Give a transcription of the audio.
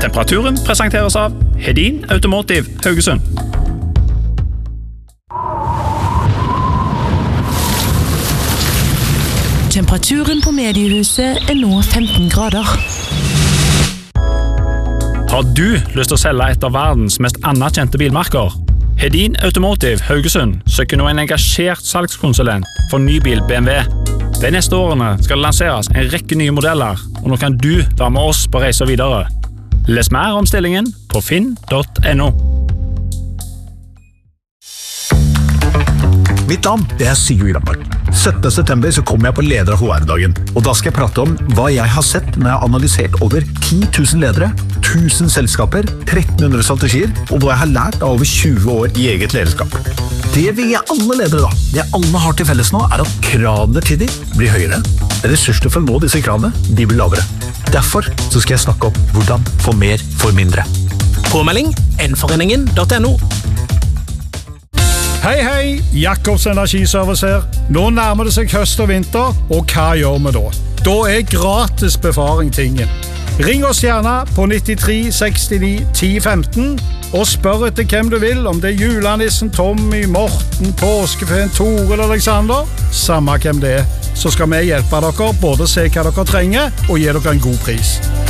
Temperaturen presenteres av Hedin Automotive Haugesund. Temperaturen på mediehuset nå 15 grader. Har du lyst til å selge et av verdens mest anerkjente bilmerker? Hedin Automotive Haugesund søker nå en engasjert salgskonsulent for nybil BMW. De neste årene skal det lanseres en rekke nye modeller, og nå kan du være med oss på reise videre. Les mer om stillingen på finn.no. Mitt navn er Sigurd Granmark. 17. september så kommer jeg på Leder av HR-dagen, og da skal jeg prate om hva jeg har sett når jeg har analysert over 10 000 ledere, 1000 selskaper, 1300 strategier, og hva jeg har lært av over 20 år i eget lederskap. Det vil jeg alle ledere da. Det alle har til felles nå er at kravene til de blir høyere. Ressursene for å nå disse kravene, de blir lavere. Derfor så skal jeg snakke om hvordan få mer for mindre. Påmelding nforeningen.no. Hei, hei! Jakobs Energiservice her. Nå nærmer det seg høst og vinter, og hva gjør vi da? Da er gratis befaring tingen. Ring oss gjerne på 93 69 10 15 og spør etter hvem du vil, om det er julenissen, Tommy, Morten, påskefeen, Tore eller Alexander. Samme hvem det er, så skal vi hjelpe dere både å se hva dere trenger og gi dere en god pris.